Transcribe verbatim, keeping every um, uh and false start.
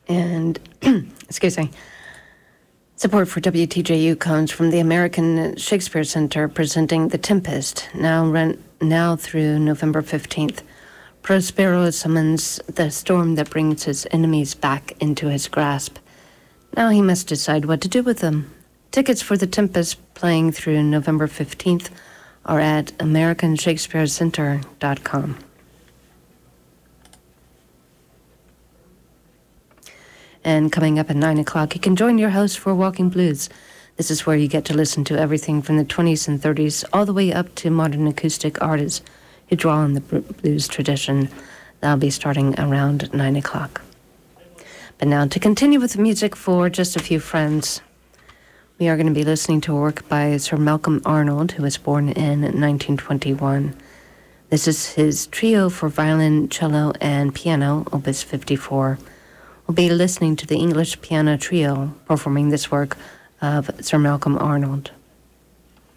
And, excuse me, support for W T J U comes from the American Shakespeare Center presenting The Tempest, now run, now through November fifteenth. Prospero summons the storm that brings his enemies back into his grasp. Now he must decide what to do with them. Tickets for The Tempest, playing through November fifteenth, are at american shakespeare center dot com. And coming up at nine o'clock, you can join your host for Walking Blues. This is where you get to listen to everything from the twenties and thirties all the way up to modern acoustic artists who draw on the blues tradition. That'll be starting around nine o'clock. But now to continue with the music for just a few friends, we are going to be listening to a work by Sir Malcolm Arnold, who was born in nineteen twenty-one. This is his trio for violin, cello, and piano, Opus fifty-four. We'll be listening to the English Piano Trio performing this work of Sir Malcolm Arnold.